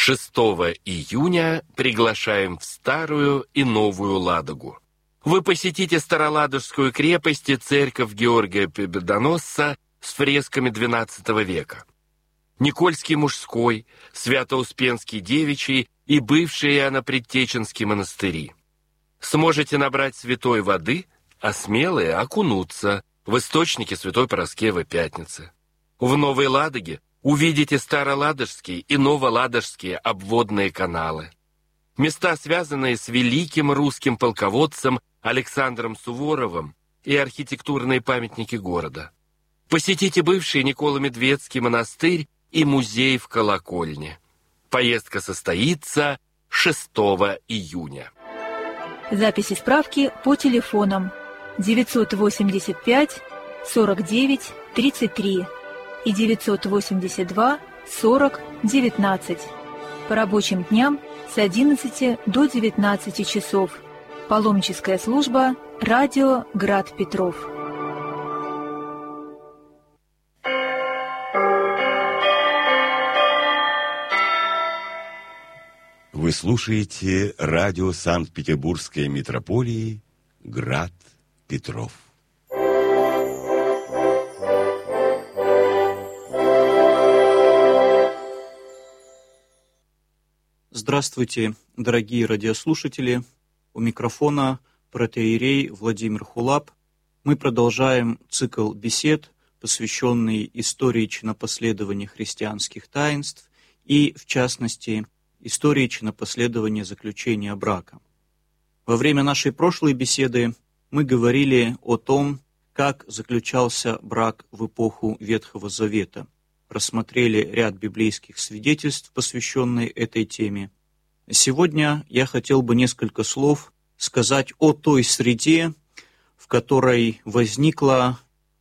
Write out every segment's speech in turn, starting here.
6 июня приглашаем в Старую и Новую Ладогу. Вы посетите Староладожскую крепость и церковь Георгия Победоносца с фресками XII века, Никольский мужской, Свято-Успенский девичий и бывшие Иоанно-Предтеченские монастыри. Сможете набрать святой воды, а смелые окунуться в источники Святой Параскевы Пятницы. В Новой Ладоге увидите Староладожские и Новоладожские обводные каналы. Места, связанные с великим русским полководцем Александром Суворовым, и архитектурные памятники города. Посетите бывший Николо-Медведский монастырь и музей в Колокольне. Поездка состоится 6 июня. Записи справки по телефонам 985 49 33 и 982 40 19. По рабочим дням с 11 до 19 часов. Паломническая служба «Радио Град Петров». Вы слушаете радио Санкт-Петербургской митрополии «Град Петров». Здравствуйте, дорогие радиослушатели. У микрофона протоиерей Владимир Хулап. Мы продолжаем цикл бесед, посвященный истории чинопоследования христианских таинств и, в частности, истории чинопоследования заключения брака. Во время нашей прошлой беседы мы говорили о том, как заключался брак в эпоху Ветхого Завета. Рассмотрели ряд библейских свидетельств, посвященных этой теме. Сегодня я хотел бы несколько слов сказать о той среде, в которой возникла,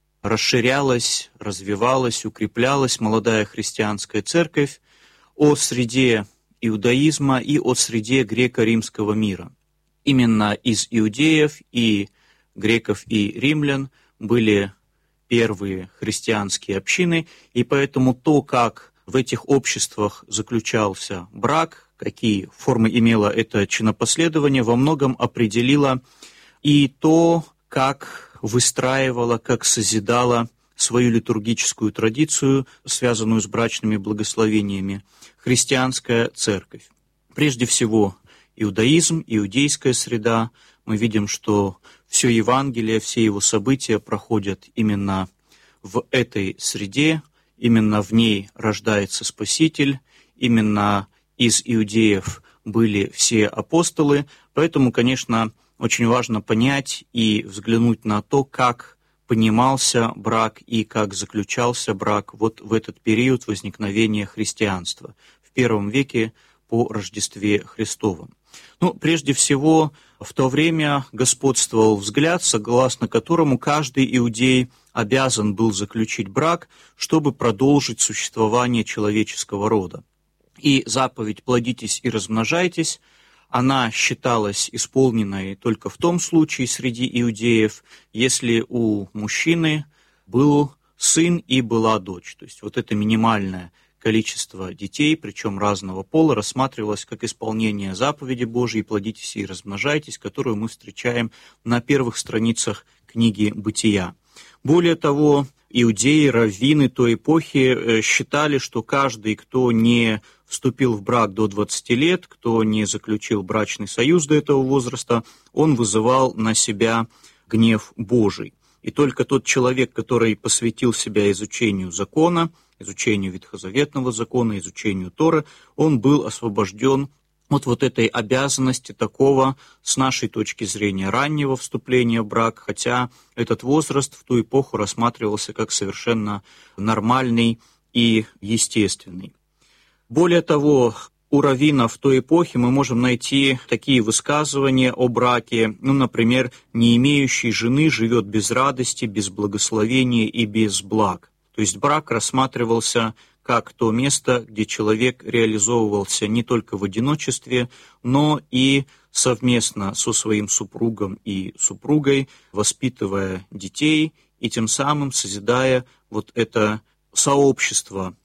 расширялась, развивалась, укреплялась молодая христианская церковь, о среде иудаизма и о среде греко-римского мира. Именно из иудеев и греков и римлян были первые христианские общины, и поэтому то, как в этих обществах заключался брак, какие формы имело это чинопоследование, во многом определило и то, как выстраивала, как созидала свою литургическую традицию, связанную с брачными благословениями, христианская церковь. Прежде всего, иудаизм, иудейская среда. Мы видим, что все Евангелие, все его события проходят именно в этой среде, именно в ней рождается Спаситель, именно из иудеев были все апостолы, поэтому, конечно, очень важно понять и взглянуть на то, как понимался брак и как заключался брак вот в этот период возникновения христианства, в первом веке по Рождестве Христовом. Прежде всего, в то время господствовал взгляд, согласно которому каждый иудей обязан был заключить брак, чтобы продолжить существование человеческого рода. И заповедь «плодитесь и размножайтесь», она считалась исполненной только в том случае среди иудеев, если у мужчины был сын и была дочь. То есть вот это минимальное количество детей, причем разного пола, рассматривалось как исполнение заповеди Божией «плодитесь и размножайтесь», которую мы встречаем на первых страницах книги «Бытия». Более того, иудеи, раввины той эпохи считали, что каждый, кто не вступил в брак до 20 лет, кто не заключил брачный союз до этого возраста, он вызывал на себя гнев Божий. И только тот человек, который посвятил себя изучению закона, изучению ветхозаветного закона, изучению Торы, он был освобожден от вот этой обязанности такого, с нашей точки зрения, раннего вступления в брак, хотя этот возраст в ту эпоху рассматривался как совершенно нормальный и естественный. Более того, у раввинов той эпохи мы можем найти такие высказывания о браке, например, «не имеющий жены живет без радости, без благословения и без благ». То есть брак рассматривался как то место, где человек реализовывался не только в одиночестве, но и совместно со своим супругом и супругой, воспитывая детей и тем самым созидая вот это сообщество,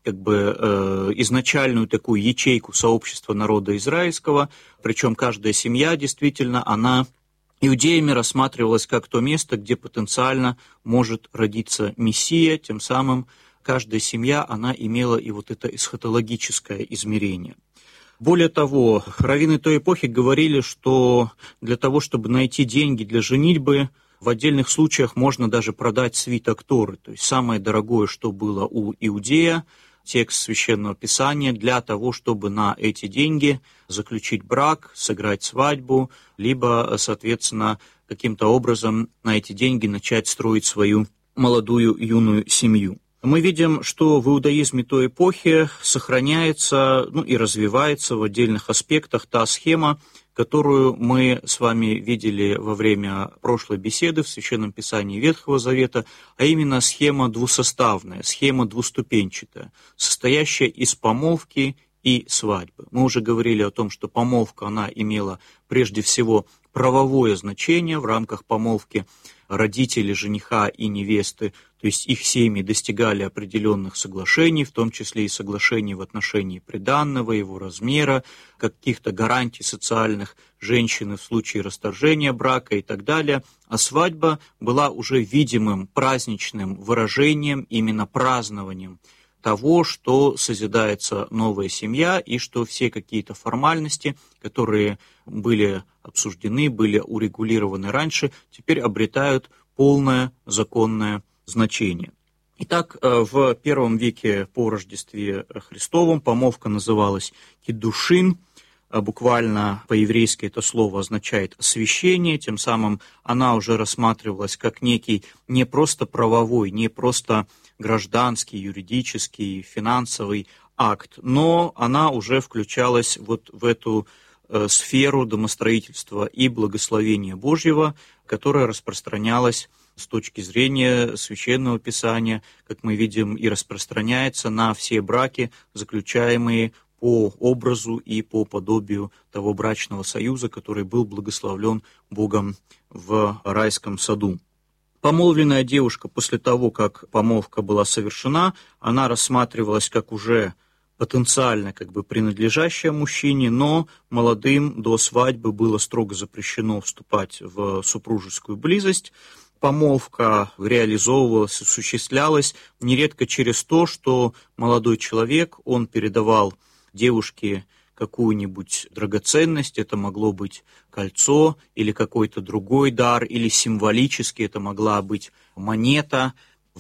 изначальную такую ячейку сообщества народа израильского, причем каждая семья действительно, она иудеями рассматривалась как то место, где потенциально может родиться Мессия, тем самым каждая семья, она имела и вот это эсхатологическое измерение. Более того, раввины той эпохи говорили, что для того, чтобы найти деньги для женитьбы, в отдельных случаях можно даже продать свиток Торы, то есть самое дорогое, что было у иудея, текст Священного Писания, для того, чтобы на эти деньги заключить брак, сыграть свадьбу, либо, соответственно, каким-то образом на эти деньги начать строить свою молодую юную семью. Мы видим, что в иудаизме той эпохи сохраняется, и развивается в отдельных аспектах та схема, которую мы с вами видели во время прошлой беседы в Священном Писании Ветхого Завета, а именно схема двусоставная, схема двуступенчатая, состоящая из помолвки и свадьбы. Мы уже говорили о том, что помолвка, она имела прежде всего правовое значение. В рамках помолвки родители жениха и невесты, то есть их семьи, достигали определенных соглашений, в том числе и соглашений в отношении приданного, его размера, каких-то гарантий социальных женщины в случае расторжения брака и так далее. А свадьба была уже видимым праздничным выражением, именно празднованием того, что созидается новая семья и что все какие-то формальности, которые были обсуждены, были урегулированы раньше, теперь обретают полное законное значение. Итак, в первом веке по Рождестве Христовом помолвка называлась киддушин. Буквально по-еврейски это слово означает освящение, тем самым она уже рассматривалась как некий не просто правовой, не просто гражданский, юридический, финансовый акт, но она уже включалась вот в эту сферу домостроительства и благословения Божьего, которая распространялась с точки зрения Священного Писания, как мы видим, и распространяется на все браки, заключаемые по образу и по подобию того брачного союза, который был благословлен Богом в райском саду. Помолвленная девушка после того, как помолвка была совершена, она рассматривалась как уже потенциально принадлежащая мужчине, но молодым до свадьбы было строго запрещено вступать в супружескую близость. Помолвка реализовывалась, осуществлялась нередко через то, что молодой человек, он передавал девушке какую-нибудь драгоценность, это могло быть кольцо или какой-то другой дар, или символически это могла быть монета,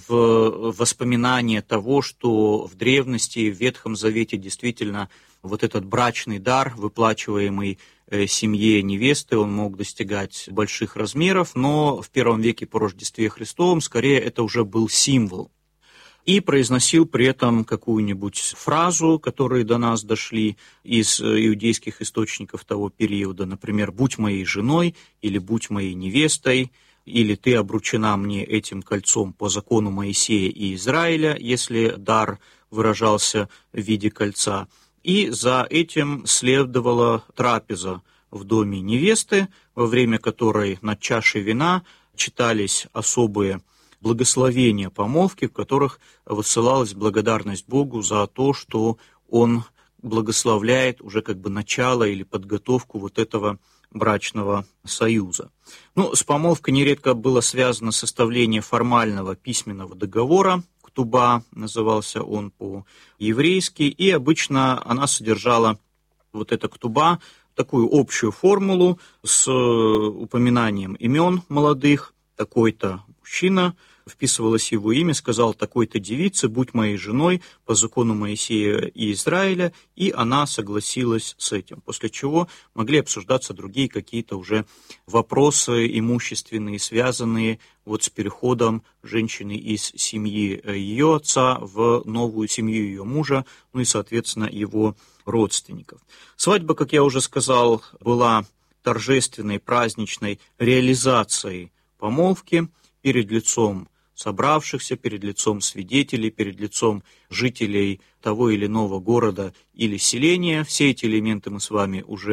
в воспоминание того, что в древности, в Ветхом Завете действительно вот этот брачный дар, выплачиваемый семье невесты, он мог достигать больших размеров, но в первом веке по Рождестве Христовом скорее это уже был символ. И произносил при этом какую-нибудь фразу, которые до нас дошли из иудейских источников того периода, например, «будь моей женой» или «будь моей невестой», или «ты обручена мне этим кольцом по закону Моисея и Израиля», если дар выражался в виде кольца. И за этим следовала трапеза в доме невесты, во время которой над чашей вина читались особые благословения помолвки, в которых высылалась благодарность Богу за то, что Он благословляет уже начало или подготовку вот этого брачного союза. С помолвкой нередко было связано составление формального письменного договора, ктуба назывался он по-еврейски, и обычно она содержала, вот эта ктуба, такую общую формулу с упоминанием имен молодых, такой-то мужчина, вписывалось его имя, сказал такой-то девице: «Будь моей женой по закону Моисея и Израиля», и она согласилась с этим, после чего могли обсуждаться другие какие-то уже вопросы имущественные, связанные с переходом женщины из семьи ее отца в новую семью ее мужа, и, соответственно, его родственников. Свадьба, как я уже сказал, была торжественной, праздничной реализацией помолвки перед лицом собравшихся, перед лицом свидетелей, перед лицом жителей того или иного города или селения. Все эти элементы мы с вами уже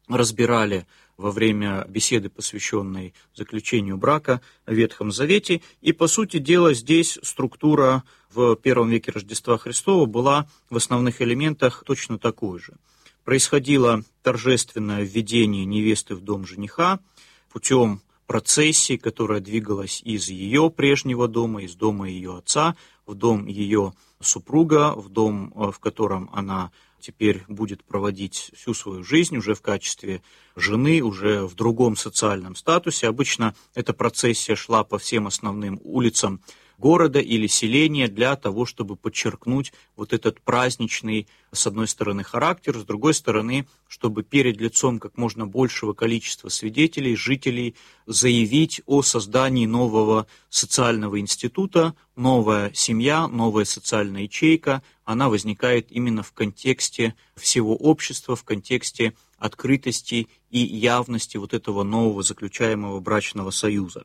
разбирали во время беседы, посвященной заключению брака в Ветхом Завете. И, по сути дела, здесь структура в первом веке Рождества Христова была в основных элементах точно такой же. Происходило торжественное введение невесты в дом жениха путем процессии, которая двигалась из ее прежнего дома, из дома ее отца, в дом ее супруга, в дом, в котором она теперь будет проводить всю свою жизнь уже в качестве жены, уже в другом социальном статусе. Обычно эта процессия шла по всем основным улицам города или селения для того, чтобы подчеркнуть вот этот праздничный, с одной стороны, характер, с другой стороны, чтобы перед лицом как можно большего количества свидетелей, жителей, заявить о создании нового социального института. Новая семья, новая социальная ячейка, она возникает именно в контексте всего общества, в контексте открытости и явности вот этого нового заключаемого брачного союза.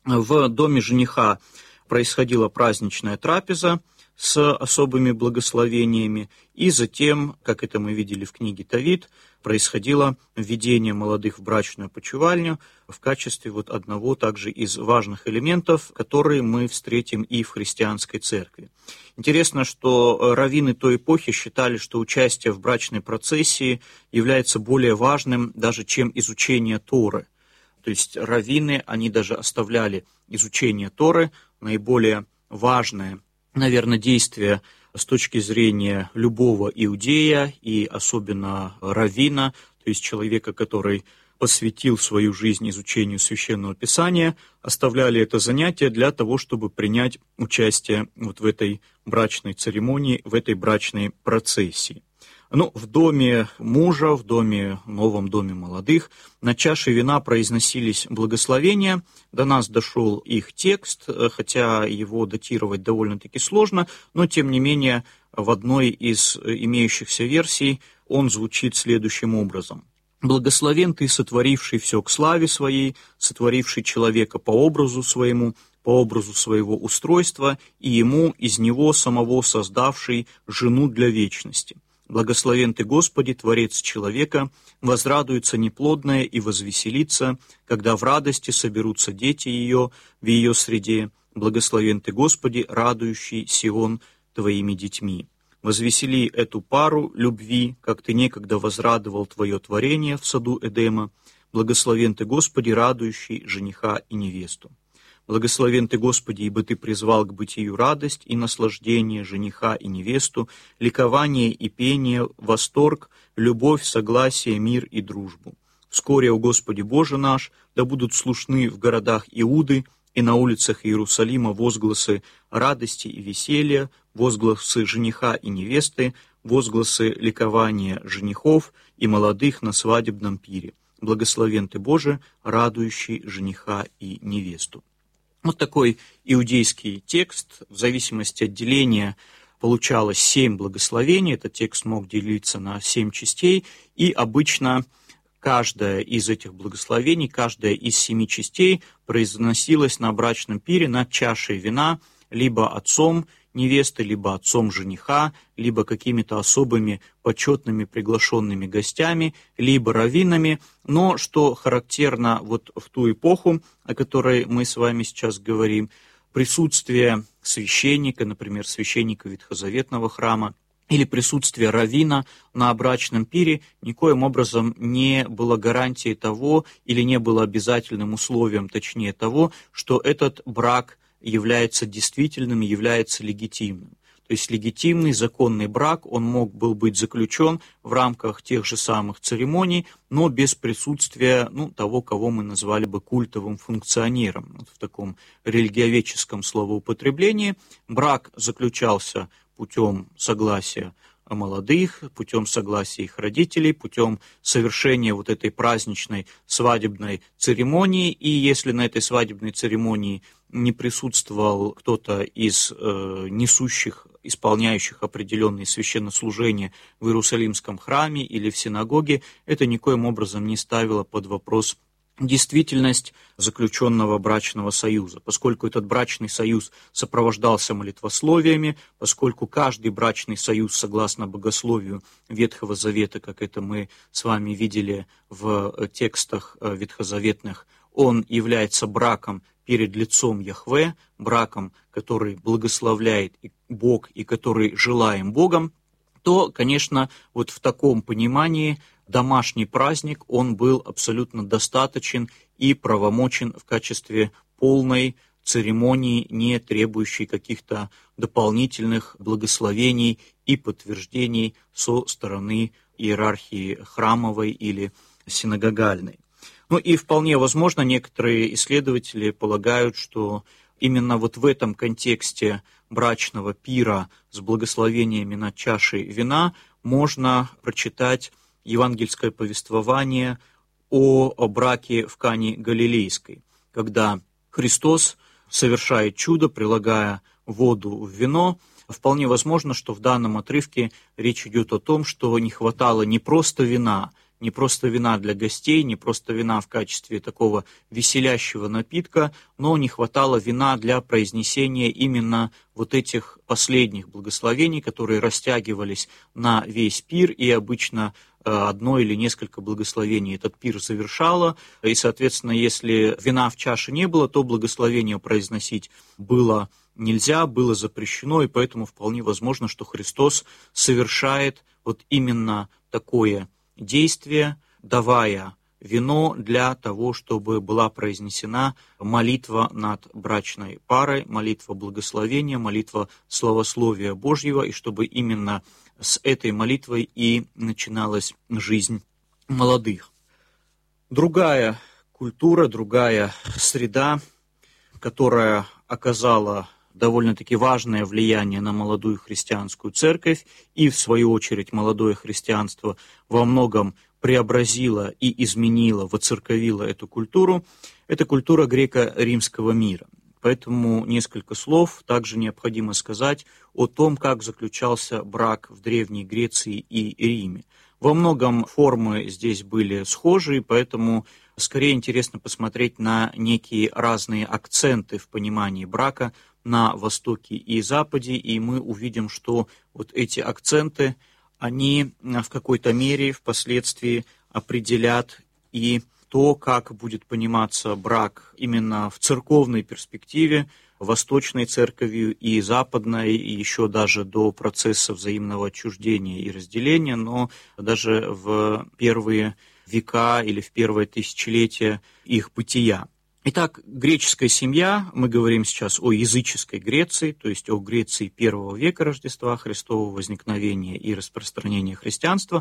В доме жениха происходила праздничная трапеза с особыми благословениями, и затем, как это мы видели в книге Товит, происходило введение молодых в брачную опочивальню в качестве вот одного также из важных элементов, которые мы встретим и в христианской церкви. Интересно, что раввины той эпохи считали, что участие в брачной процессии является более важным даже, чем изучение Торы. То есть раввины, они даже оставляли изучение Торы, наиболее важное, наверное, действие с точки зрения любого иудея и особенно раввина, то есть человека, который посвятил свою жизнь изучению Священного Писания, оставляли это занятие для того, чтобы принять участие вот в этой брачной церемонии, в этой брачной процессии. В доме мужа, в новом доме молодых, на чаше вина произносились благословения. До нас дошел их текст, хотя его датировать довольно-таки сложно, но тем не менее в одной из имеющихся версий он звучит следующим образом. «Благословен ты, сотворивший все к славе своей, сотворивший человека по образу своему, по образу своего устройства, и ему из него самого создавший жену для вечности. Благословен ты, Господи, Творец человека, возрадуется неплодная и возвеселится, когда в радости соберутся дети ее в ее среде. Благословен ты, Господи, радующий Сион твоими детьми. Возвесели эту пару любви, как ты некогда возрадовал твое творение в саду Эдема. Благословен ты, Господи, радующий жениха и невесту. Благословен ты, Господи, ибо ты призвал к бытию радость и наслаждение жениха и невесту, ликование и пение, восторг, любовь, согласие, мир и дружбу. Вскоре, о Господи Боже наш, да будут слышны в городах Иуды и на улицах Иерусалима возгласы радости и веселья, возгласы жениха и невесты, возгласы ликования женихов и молодых на свадебном пире. Благословен ты, Боже, радующий жениха и невесту». Вот такой иудейский текст. В зависимости от деления получалось 7 благословений. Этот текст мог делиться на 7 частей. И обычно каждое из этих благословений, каждая из 7 частей произносилась на брачном пире над чашей вина либо отцом невесты, либо отцом жениха, либо какими-то особыми почетными приглашенными гостями, либо раввинами. Но что характерно вот в ту эпоху, о которой мы с вами сейчас говорим, присутствие священника, например, священника ветхозаветного храма, или присутствие раввина на брачном пире никоим образом не было гарантией того, или не было обязательным условием, точнее того, что этот брак является действительным, является легитимным. То есть легитимный, законный брак, он был быть заключен в рамках тех же самых церемоний, но без присутствия того, кого мы назвали бы культовым функционером. В таком религиоведческом словоупотреблении брак заключался путем согласия молодых, путем согласия их родителей, путем совершения вот этой праздничной свадебной церемонии. И если на этой свадебной церемонии не присутствовал кто-то из несущих, исполняющих определенные священнослужения в Иерусалимском храме или в синагоге, это никоим образом не ставило под вопрос действительность заключенного брачного союза, поскольку этот брачный союз сопровождался молитвословиями, поскольку каждый брачный союз, согласно богословию Ветхого Завета, как это мы с вами видели в текстах ветхозаветных, он является браком перед лицом Яхве, браком, который благословляет Бог и который желаем Богом, то, конечно, вот в таком понимании домашний праздник, он был абсолютно достаточен и правомочен в качестве полной церемонии, не требующей каких-то дополнительных благословений и подтверждений со стороны иерархии храмовой или синагогальной. Ну и вполне возможно, некоторые исследователи полагают, что именно вот в этом контексте брачного пира с благословениями над чашей вина можно прочитать евангельское повествование о браке в Кане Галилейской, когда Христос совершает чудо, прилагая воду в вино. Вполне возможно, что в данном отрывке речь идет о том, что не хватало не просто вина для гостей, не просто вина в качестве такого веселящего напитка, но не хватало вина для произнесения именно вот этих последних благословений, которые растягивались на весь пир, и обычно одно или несколько благословений этот пир завершало, и, соответственно, если вина в чаше не было, то благословение произносить было нельзя, было запрещено, и поэтому вполне возможно, что Христос совершает вот именно такое действие, давая вино для того, чтобы была произнесена молитва над брачной парой, молитва благословения, молитва славословия Божьего, и чтобы именно с этой молитвой и начиналась жизнь молодых. Другая культура, другая среда, которая оказала довольно-таки важное влияние на молодую христианскую церковь, и, в свою очередь, молодое христианство во многом преобразило и изменило, воцерковило эту культуру, это культура греко-римского мира. Поэтому несколько слов также необходимо сказать о том, как заключался брак в Древней Греции и Риме. Во многом формы здесь были схожие, поэтому скорее интересно посмотреть на некие разные акценты в понимании брака на Востоке и Западе, и мы увидим, что вот эти акценты, они в какой-то мере впоследствии определят и то, как будет пониматься брак именно в церковной перспективе, Восточной церковью и Западной, и еще даже до процесса взаимного отчуждения и разделения, но даже в первые века или в первое тысячелетие их бытия. Итак, греческая семья, мы говорим сейчас о языческой Греции, то есть о Греции первого века Рождества Христова, возникновения и распространения христианства,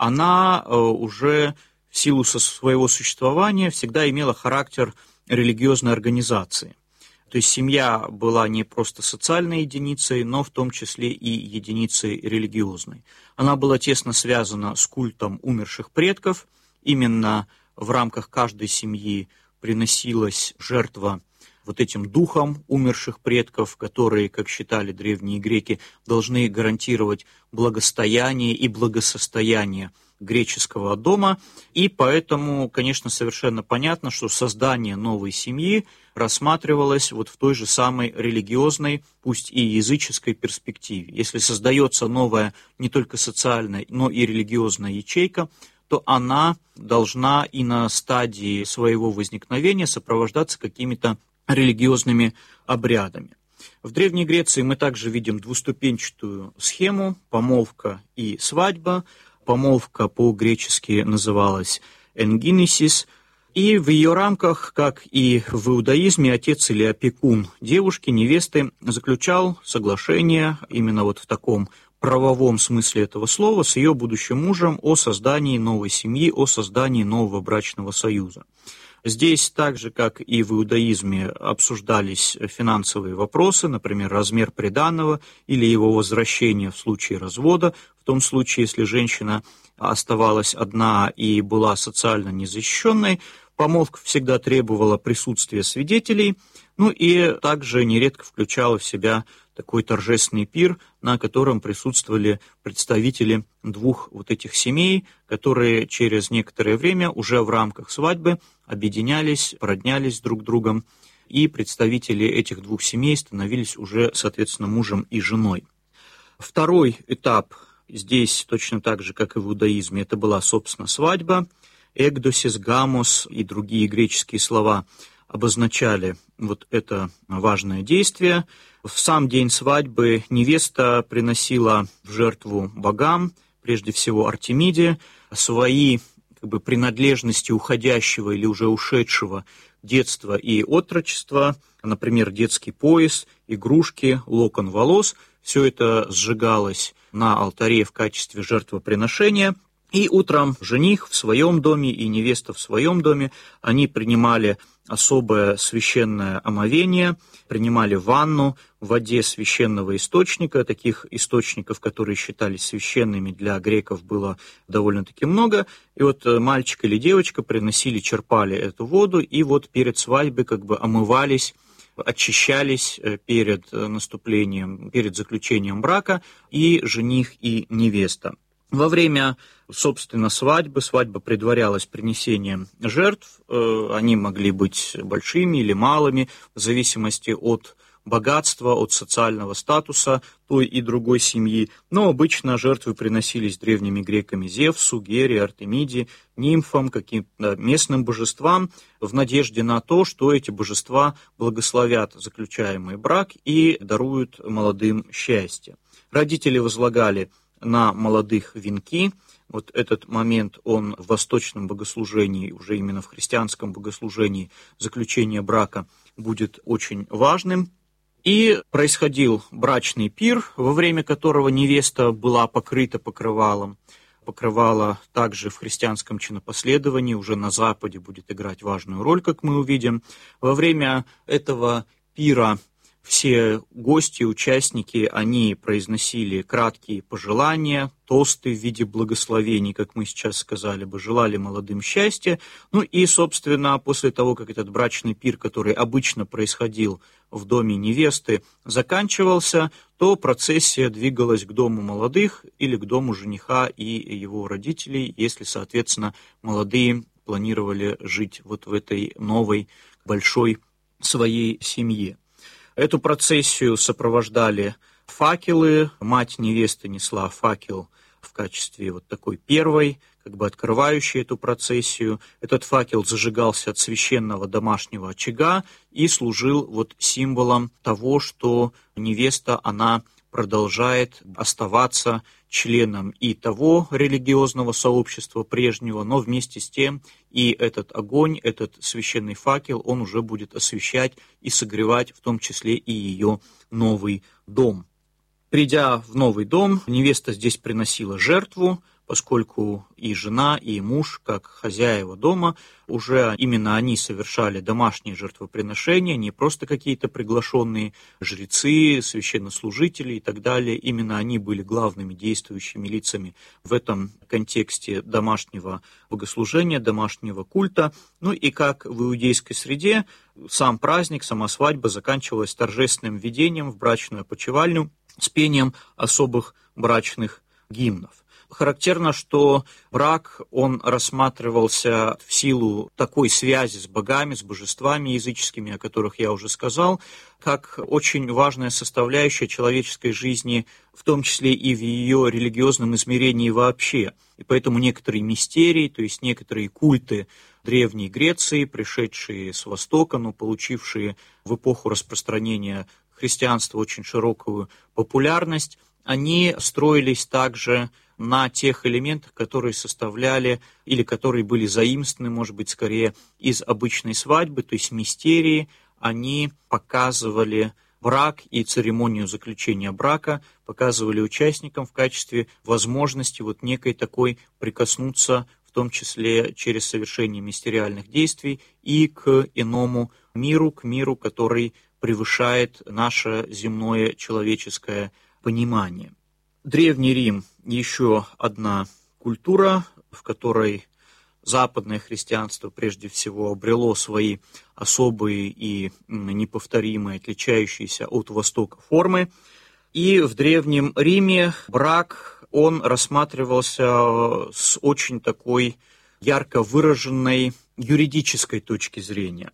она уже в силу своего существования всегда имела характер религиозной организации. То есть семья была не просто социальной единицей, но в том числе и единицей религиозной. Она была тесно связана с культом умерших предков. Именно в рамках каждой семьи приносилась жертва вот этим духам умерших предков, которые, как считали древние греки, должны гарантировать благостояние и благосостояние греческого дома, и поэтому, конечно, совершенно понятно, что создание новой семьи рассматривалось вот в той же самой религиозной, пусть и языческой перспективе. Если создается новая не только социальная, но и религиозная ячейка, то она должна и на стадии своего возникновения сопровождаться какими-то религиозными обрядами. В Древней Греции мы также видим двуступенчатую схему: помолвка и свадьба. Помолвка по-гречески называлась энгинесис, и в ее рамках, как и в иудаизме, отец или опекун девушки, невесты, заключал соглашение именно вот в таком правовом смысле этого слова с ее будущим мужем о создании новой семьи, о создании нового брачного союза. Здесь, так же, как и в иудаизме, обсуждались финансовые вопросы, например, размер приданого или его возвращение в случае развода, в том случае, если женщина оставалась одна и была социально незащищенной. Помолвка всегда требовала присутствия свидетелей, ну и также нередко включала в себя такой торжественный пир, на котором присутствовали представители двух вот этих семей, которые через некоторое время уже в рамках свадьбы объединялись, породнялись друг с другом, и представители этих двух семей становились уже, соответственно, мужем и женой. Второй этап здесь, точно так же, как и в иудаизме, это была, собственно, свадьба. Экдосис, гамос и другие греческие слова обозначали вот это важное действие. В сам день свадьбы невеста приносила в жертву богам, прежде всего Артемиде, свои принадлежности уходящего или уже ушедшего детства и отрочества, например, детский пояс, игрушки, локон волос. Все это сжигалось на алтаре в качестве жертвоприношения. И утром жених в своем доме и невеста в своем доме, они принимали особое священное омовение, принимали ванну в воде священного источника. Таких источников, которые считались священными для греков, было довольно-таки много. И вот мальчик или девочка приносили, черпали эту воду, и вот перед свадьбой омывались, очищались перед наступлением, перед заключением брака и жених, и невеста. Во время, собственно, свадьба предварялась принесением жертв. Они могли быть большими или малыми, в зависимости от богатства, от социального статуса той и другой семьи. Но обычно жертвы приносились древними греками Зевсу, Гере, Артемиде, нимфам, каким-то местным божествам, в надежде на то, что эти божества благословят заключаемый брак и даруют молодым счастье. Родители возлагали на молодых венки. Вот этот момент, он в восточном богослужении, уже именно в христианском богослужении, заключение брака будет очень важным. И происходил брачный пир, во время которого невеста была покрыта покрывалом. Покрывало также в христианском чинопоследовании уже на Западе будет играть важную роль, как мы увидим. Во время этого пира все гости, участники, они произносили краткие пожелания, тосты в виде благословений, как мы сейчас сказали бы, желали молодым счастья. Ну и, собственно, после того, как этот брачный пир, который обычно происходил в доме невесты, заканчивался, то процессия двигалась к дому молодых или к дому жениха и его родителей, если, соответственно, молодые планировали жить вот в этой новой большой своей семье. Эту процессию сопровождали факелы. Мать невесты несла факел в качестве вот такой первой, открывающей эту процессию. Этот факел зажигался от священного домашнего очага и служил вот символом того, что невеста, она продолжает оставаться членом и того религиозного сообщества прежнего, но вместе с тем и этот огонь, этот священный факел, он уже будет освещать и согревать в том числе и ее новый дом. Придя в новый дом, невеста здесь приносила жертву, поскольку и жена, и муж, как хозяева дома, уже именно они совершали домашние жертвоприношения, не просто какие-то приглашенные жрецы, священнослужители и так далее. Именно они были главными действующими лицами в этом контексте домашнего богослужения, домашнего культа. Ну и как в иудейской среде, сам праздник, сама свадьба заканчивалась торжественным введением в брачную опочивальню с пением особых брачных гимнов. Характерно, что брак, он рассматривался в силу такой связи с богами, с божествами языческими, о которых я уже сказал, как очень важная составляющая человеческой жизни, в том числе и в ее религиозном измерении вообще. И поэтому некоторые мистерии, то есть некоторые культы Древней Греции, пришедшие с Востока, но получившие в эпоху распространения христианства очень широкую популярность, они строились также на тех элементах, которые составляли или которые были заимствованы, может быть, скорее из обычной свадьбы, то есть мистерии, они показывали брак и церемонию заключения брака, показывали участникам в качестве возможности вот некой такой прикоснуться, в том числе через совершение мистериальных действий, и к иному миру, к миру, который превышает наше земное человеческое понимание. Древний Рим — еще одна культура, в которой западное христианство прежде всего обрело свои особые и неповторимые, отличающиеся от Востока формы. И в Древнем Риме брак, он рассматривался с очень такой ярко выраженной юридической точки зрения.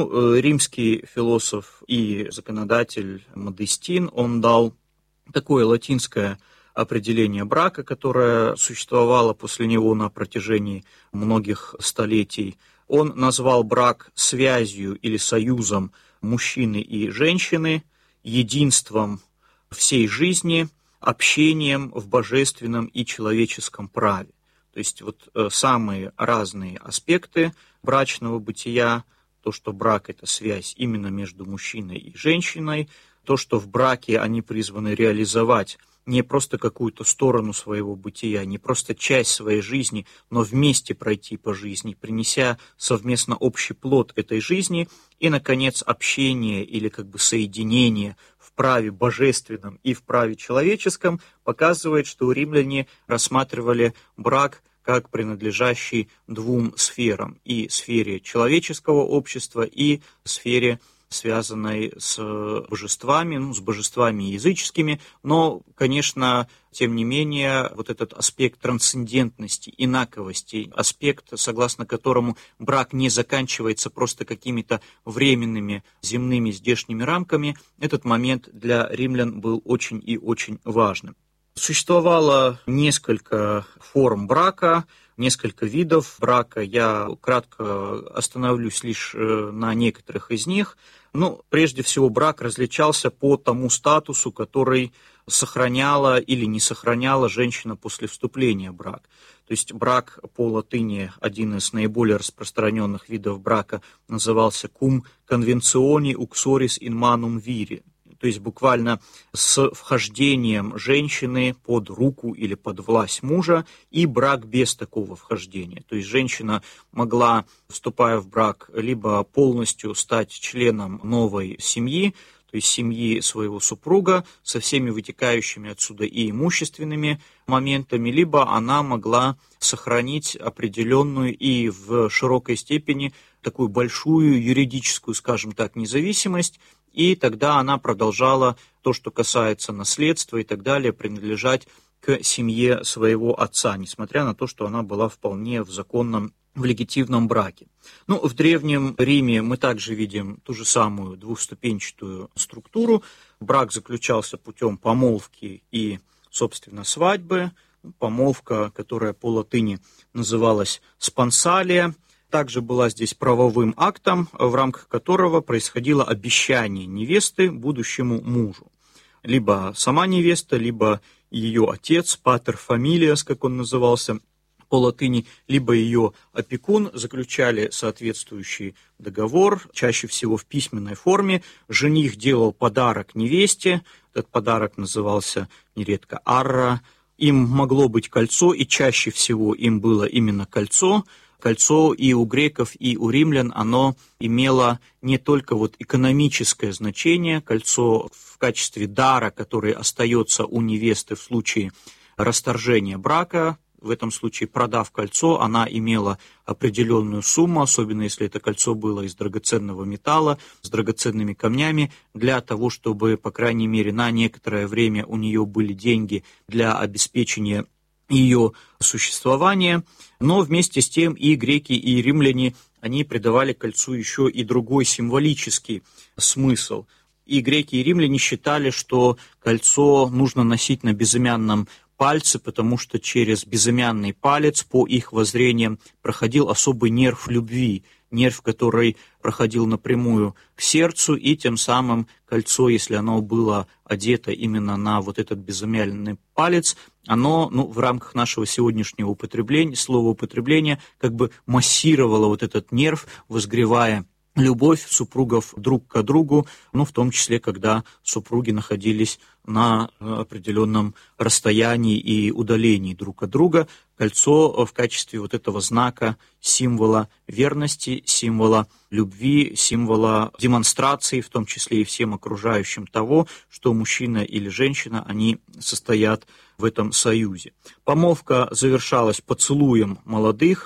Римский философ и законодатель Модестин, он дал такое латинское определение брака, которое существовало после него на протяжении многих столетий. Он назвал брак связью или союзом мужчины и женщины, единством всей жизни, общением в божественном и человеческом праве. То есть самые разные аспекты брачного бытия, то, что брак – это связь именно между мужчиной и женщиной, то, что в браке они призваны реализовать не просто какую-то сторону своего бытия, не просто часть своей жизни, но вместе пройти по жизни, принеся совместно общий плод этой жизни, и, наконец, общение или соединение в праве божественном и в праве человеческом показывает, что римляне рассматривали брак как принадлежащий двум сферам, и сфере человеческого общества, и сфере, связанной с божествами, с божествами языческими, но, конечно, тем не менее, этот аспект трансцендентности, инаковости, аспект, согласно которому брак не заканчивается просто какими-то временными земными здешними рамками, этот момент для римлян был очень и очень важным. Существовало несколько форм брака, несколько видов брака. Я кратко остановлюсь лишь на некоторых из них. Прежде всего, брак различался по тому статусу, который сохраняла или не сохраняла женщина после вступления в брак. То есть брак по латыни, один из наиболее распространенных видов брака, назывался cum conventione uxoris in manum viri. То есть буквально с вхождением женщины под руку или под власть мужа, и брак без такого вхождения. То есть женщина могла, вступая в брак, либо полностью стать членом новой семьи, то есть семьи своего супруга, со всеми вытекающими отсюда и имущественными моментами, либо она могла сохранить определенную и в широкой степени такую большую юридическую, скажем так, независимость, и тогда она продолжала то, что касается наследства и так далее, принадлежать к семье своего отца, несмотря на то, что она была вполне в законном, в легитимном браке. В Древнем Риме мы также видим ту же самую двухступенчатую структуру. Брак заключался путем помолвки и, собственно, свадьбы. Помолвка, которая по латыни называлась спонсалия, также была здесь правовым актом, в рамках которого происходило обещание невесты будущему мужу. Либо сама невеста, либо ее отец, патер фамилиас, как он назывался по латыни, либо ее опекун заключали соответствующий договор, чаще всего в письменной форме. Жених делал подарок невесте, этот подарок назывался нередко арра. Им могло быть кольцо, и чаще всего им было именно кольцо. Кольцо и у греков, и у римлян, оно имело не только экономическое значение, кольцо в качестве дара, который остается у невесты в случае расторжения брака. В этом случае, продав кольцо, она имела определенную сумму, особенно если это кольцо было из драгоценного металла, с драгоценными камнями, для того, чтобы, по крайней мере, на некоторое время у нее были деньги для обеспечения ее существования. Но вместе с тем и греки, и римляне, они придавали кольцу еще и другой символический смысл. И греки, и римляне считали, что кольцо нужно носить на безымянном пальцы, потому что через безымянный палец, по их воззрениям, проходил особый нерв любви, нерв, который проходил напрямую к сердцу, и тем самым кольцо, если оно было одето именно на этот безымянный палец, оно, в рамках нашего сегодняшнего употребления, слова употребления, массировало этот нерв, возгревая любовь супругов друг к другу, в том числе, когда супруги находились на определенном расстоянии и удалении друг от друга. Кольцо в качестве этого знака, символа верности, символа любви, символа демонстрации, в том числе и всем окружающим того, что мужчина или женщина, они состоят в этом союзе. Помолвка завершалась поцелуем молодых.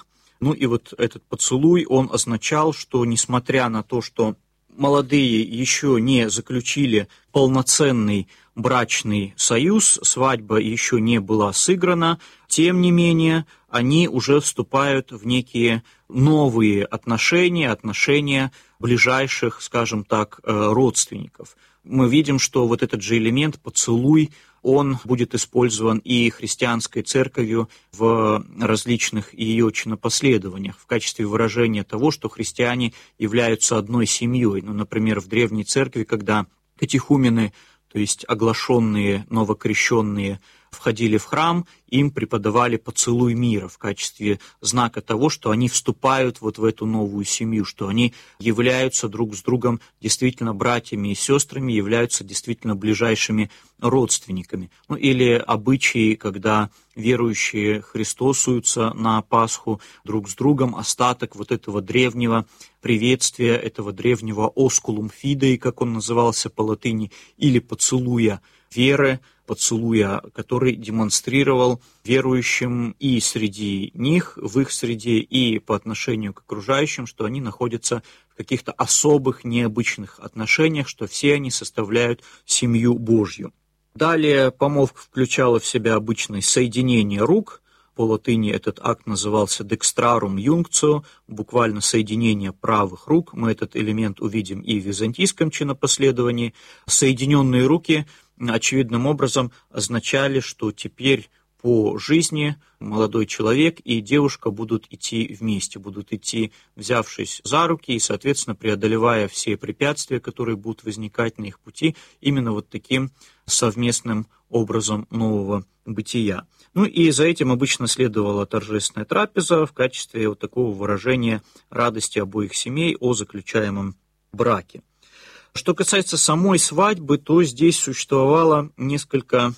Ну и вот этот поцелуй, он означал, что несмотря на то, что молодые еще не заключили полноценный брачный союз, свадьба еще не была сыграна, тем не менее они уже вступают в некие новые отношения ближайших, скажем так, родственников. Мы видим, что вот этот же элемент, поцелуй, он будет использован и христианской церковью в различных ее чинопоследованиях в качестве выражения того, что христиане являются одной семьей. Ну, например, в Древней Церкви, когда катехумены, то есть оглашенные, новокрещенные, входили в храм, им преподавали поцелуй мира в качестве знака того, что они вступают вот в эту новую семью, что они являются друг с другом действительно братьями и сестрами, являются действительно ближайшими родственниками. Ну, или обычаи, когда верующие христосуются на Пасху друг с другом, остаток вот этого древнего приветствия, этого древнего «оскулум фидей», как он назывался по латыни, или поцелуя веры, поцелуя, который демонстрировал верующим и среди них, в их среде, и по отношению к окружающим, что они находятся в каких-то особых, необычных отношениях, что все они составляют семью Божью. Далее помолвка включала в себя обычное соединение рук. По латыни этот акт назывался dextrarum junctio, буквально соединение правых рук. Мы этот элемент увидим и в византийском чинопоследовании. Соединенные руки очевидным образом означали, что теперь по жизни молодой человек и девушка будут идти вместе, будут идти, взявшись за руки и, соответственно, преодолевая все препятствия, которые будут возникать на их пути, именно вот таким совместным образом нового бытия. Ну и за этим обычно следовала торжественная трапеза в качестве вот такого выражения радости обоих семей о заключаемом браке. Что касается самой свадьбы, то здесь существовало несколько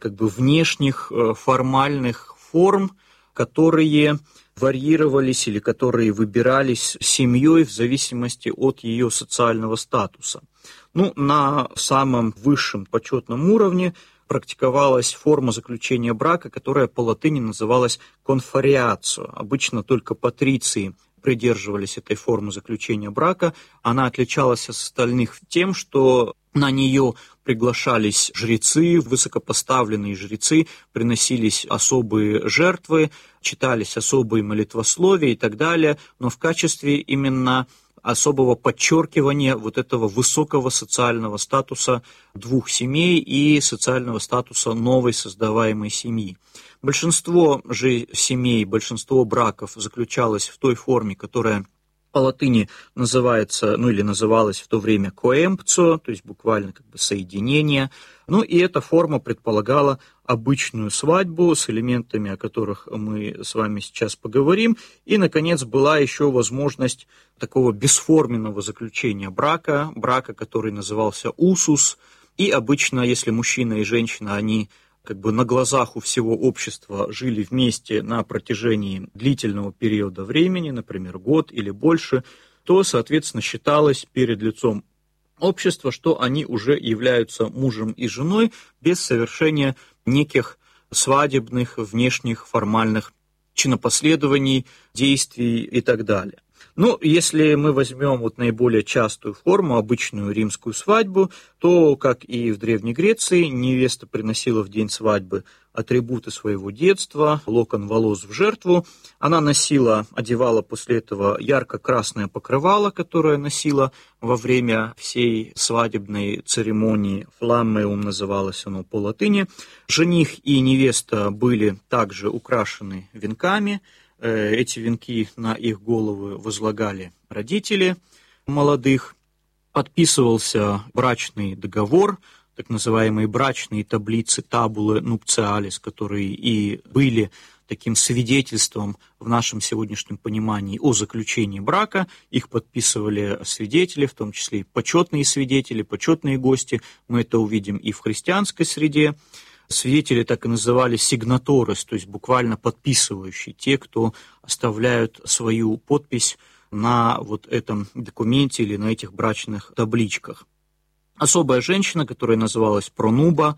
внешних формальных форм, которые варьировались или которые выбирались семьей в зависимости от ее социального статуса. Ну, на самом высшем почетном уровне практиковалась форма заключения брака, которая по латыни называлась конфариацио. Обычно только патриции придерживались этой формы заключения брака. Она отличалась от остальных тем, что на нее приглашались жрецы, высокопоставленные жрецы, приносились особые жертвы, читались особые молитвословия и так далее, но в качестве именно особого подчеркивания вот этого высокого социального статуса двух семей и социального статуса новой создаваемой семьи. Большинство же семей, большинство браков заключалось в той форме, которая по латыни называется, или называлась в то время коэмпцио, то есть буквально соединение. Ну и эта форма предполагала обычную свадьбу с элементами, о которых мы с вами сейчас поговорим. И, наконец, была еще возможность такого бесформенного заключения брака, который назывался усус. И обычно, если мужчина и женщина, они на глазах у всего общества жили вместе на протяжении длительного периода времени, например, год или больше, то, соответственно, считалось перед лицом общества, что они уже являются мужем и женой без совершения неких свадебных, внешних, формальных чинопоследований, действий и так далее. Ну, если мы возьмем наиболее частую форму, обычную римскую свадьбу, то, как и в Древней Греции, невеста приносила в день свадьбы атрибуты своего детства, локон волос в жертву. Она одевала после этого ярко-красное покрывало, которое носила во время всей свадебной церемонии. Фламмеум называлось оно по латыни. Жених и невеста были также украшены венками. Эти венки на их головы возлагали родители молодых. Подписывался брачный договор, так называемые брачные таблицы табулы нупциалис, которые и были таким свидетельством в нашем сегодняшнем понимании о заключении брака. Их подписывали свидетели, в том числе и почетные свидетели, почетные гости. Мы это увидим и в христианской среде. Свидетели так и назывались сигнаторес, то есть буквально подписывающие, те, кто оставляют свою подпись на этом документе или на этих брачных табличках. Особая женщина, которая называлась пронуба,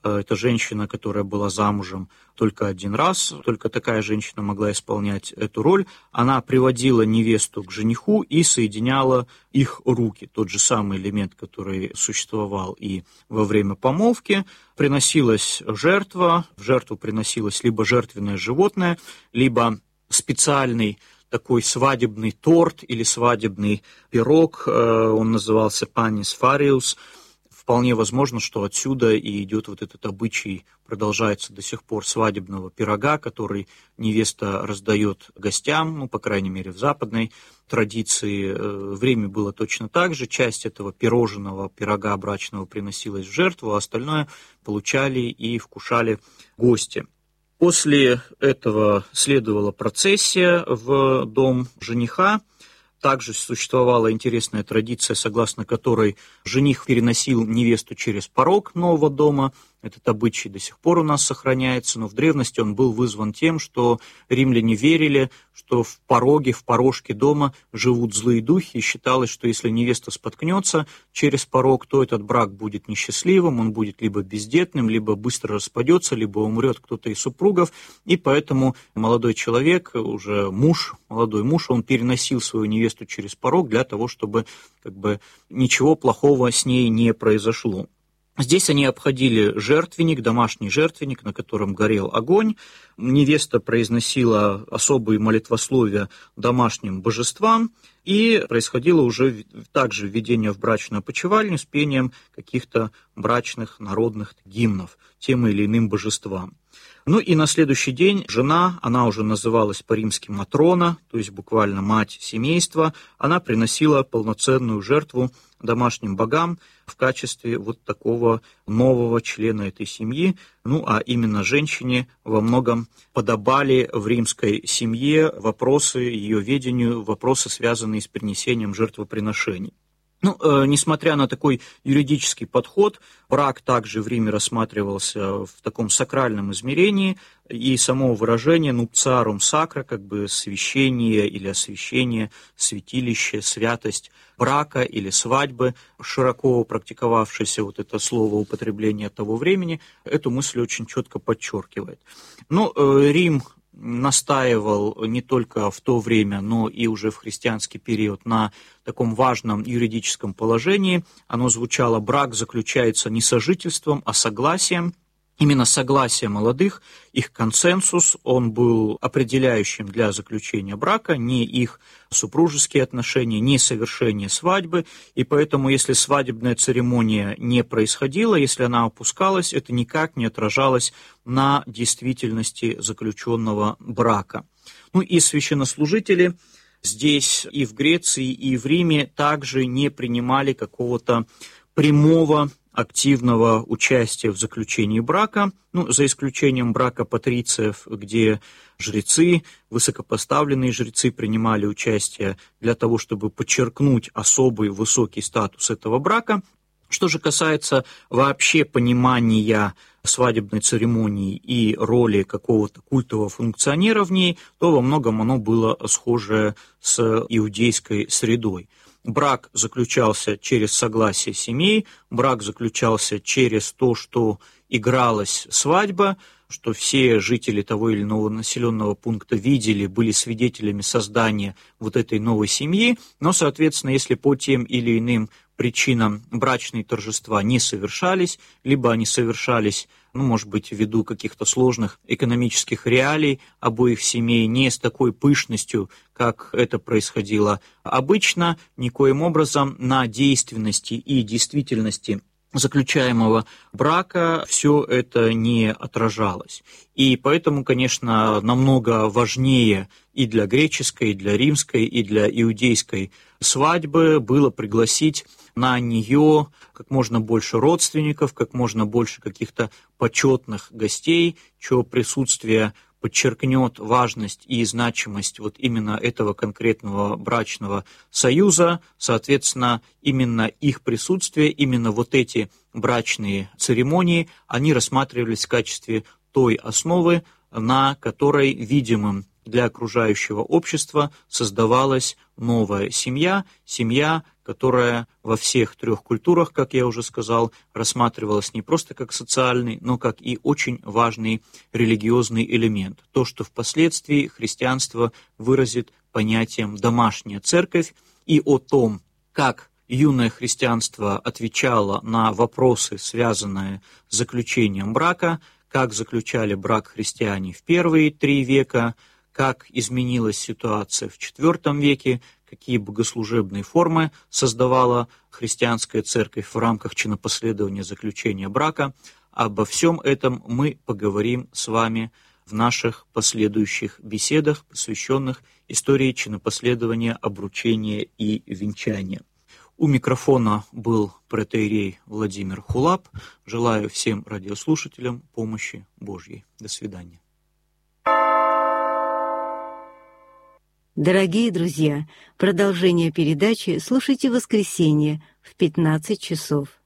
это женщина, которая была замужем только один раз, только такая женщина могла исполнять эту роль. Она приводила невесту к жениху и соединяла их руки. Тот же самый элемент, который существовал и во время помолвки. Приносилась жертва, в жертву приносилось либо жертвенное животное, либо специальный такой свадебный торт или свадебный пирог, он назывался панис фариус. Вполне возможно, что отсюда и идет вот этот обычай, продолжается до сих пор, свадебного пирога, который невеста раздает гостям, по крайней мере, в западной традиции. В Риме было точно так же. Часть этого пирожного пирога брачного приносилась в жертву, а остальное получали и вкушали гости. После этого следовала процессия в дом жениха. Также существовала интересная традиция, согласно которой жених переносил невесту через порог нового дома. Этот обычай до сих пор у нас сохраняется, но в древности он был вызван тем, что римляне верили, что в пороге, в порожке дома живут злые духи, и считалось, что если невеста споткнется через порог, то этот брак будет несчастливым, он будет либо бездетным, либо быстро распадется, либо умрет кто-то из супругов, и поэтому молодой человек, уже молодой муж, он переносил свою невесту через порог для того, чтобы ничего плохого с ней не произошло. Здесь они обходили жертвенник, домашний жертвенник, на котором горел огонь. Невеста произносила особые молитвословия домашним божествам, и происходило уже также введение в брачную опочивальню с пением каких-то брачных народных гимнов тем или иным божествам. И на следующий день жена, она уже называлась по-римски матрона, то есть буквально мать семейства, она приносила полноценную жертву домашним богам в качестве вот такого нового члена этой семьи. А именно женщине во многом подобали в римской семье вопросы ее ведению, вопросы, связанные с принесением жертвоприношений. Несмотря на такой юридический подход, брак также в Риме рассматривался в таком сакральном измерении, и само выражение «nuptiarum sacra», священие или освящение, святилище, святость брака или свадьбы, широко практиковавшееся вот это слово употребления того времени, эту мысль очень четко подчеркивает. Рим настаивал не только в то время, но и уже в христианский период на таком важном юридическом положении. Оно звучало: брак заключается не сожительством, а согласием. Именно согласие молодых, их консенсус, он был определяющим для заключения брака, не их супружеские отношения, не совершение свадьбы, и поэтому, если свадебная церемония не происходила, если она опускалась, это никак не отражалось на действительности заключенного брака. И священнослужители здесь и в Греции, и в Риме также не принимали какого-то прямого активного участия в заключении брака, за исключением брака патрициев, где жрецы, высокопоставленные жрецы принимали участие для того, чтобы подчеркнуть особый высокий статус этого брака. Что же касается вообще понимания свадебной церемонии и роли какого-то культового функционера в ней, то во многом оно было схоже с иудейской средой. Брак заключался через согласие семей, брак заключался через то, что игралась свадьба, что все жители того или иного населенного пункта видели, были свидетелями создания вот этой новой семьи, но, соответственно, если по тем или иным причинам брачные торжества не совершались, либо они совершались, может быть, ввиду каких-то сложных экономических реалий обоих семей, не с такой пышностью, как это происходило обычно, никоим образом на действенности и действительности заключаемого брака все это не отражалось. И поэтому, конечно, намного важнее и для греческой, и для римской, и для иудейской свадьбы было пригласить на нее как можно больше родственников, как можно больше каких-то почетных гостей, чье присутствие подчеркнет важность и значимость вот именно этого конкретного брачного союза. Соответственно, именно их присутствие, именно вот эти брачные церемонии, они рассматривались в качестве той основы, на которой видимым для окружающего общества создавалась новая семья, семья, которая во всех трех культурах, как я уже сказал, рассматривалась не просто как социальный, но как и очень важный религиозный элемент. То, что впоследствии христианство выразит понятием «домашняя церковь», и о том, как юное христианство отвечало на вопросы, связанные с заключением брака, как заключали брак христиане в первые 3 века, как изменилась ситуация в IV веке, какие богослужебные формы создавала христианская церковь в рамках чинопоследования заключения брака. Обо всем этом мы поговорим с вами в наших последующих беседах, посвященных истории чинопоследования, обручения и венчания. У микрофона был протоиерей Владимир Хулап. Желаю всем радиослушателям помощи Божьей. До свидания. Дорогие друзья, продолжение передачи слушайте в воскресенье в 15 часов.